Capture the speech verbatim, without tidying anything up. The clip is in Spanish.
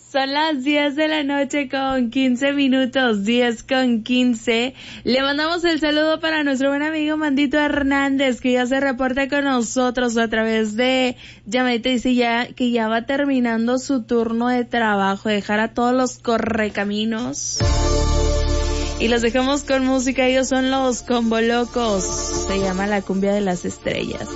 Son las diez de la noche con quince minutos, diez con quince. Le mandamos el saludo para nuestro buen amigo Mandito Hernández, que ya se reporta con nosotros a través de llamadita. Dice ya que ya va terminando su turno de trabajo, dejar a todos los correcaminos. Y los dejamos con música, ellos son los Combolocos. Se llama La Cumbia de las Estrellas.